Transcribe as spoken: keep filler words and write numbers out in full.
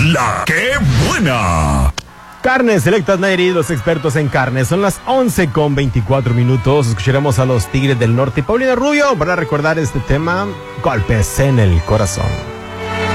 La que buena. Carnes Selectas Nayarit, los expertos en carne. Son las once con veinticuatro minutos. Escucharemos a los Tigres del Norte y Paulina Rubio para recordar este tema, Golpes en el Corazón.